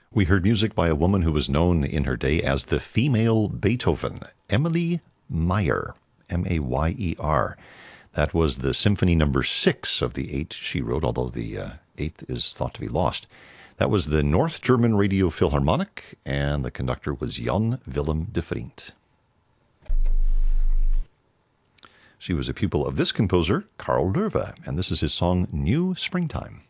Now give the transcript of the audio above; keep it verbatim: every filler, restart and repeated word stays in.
We heard music by a woman who was known in her day as the female Beethoven, Emily Mayer, M A Y E R. That was the Symphony Number Six of the eight she wrote, although the uh, eighth is thought to be lost. That was the North German Radio Philharmonic, and the conductor was Jan Willem de Vriend. She was a pupil of this composer, Carl Loewe, and this is his song New Springtime.